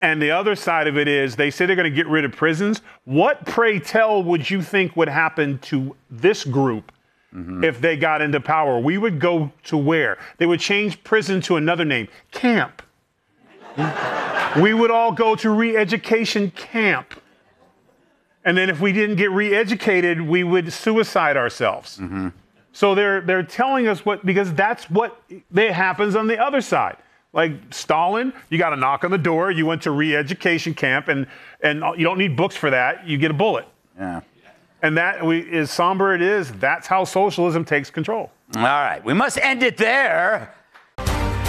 And the other side of it is they say they're going to get rid of prisons. What, pray tell, would you think would happen to this group if they got into power? We would go to where? They would change prison to another name, camp. We would all go to re-education camp. And then if we didn't get re-educated, we would suicide ourselves. So they're telling us because that's what happens on the other side. Like Stalin, you got to knock on the door. You went to re-education camp, and you don't need books for that. You get a bullet. Yeah. And that, as somber it is, that's how socialism takes control. All right. We must end it there.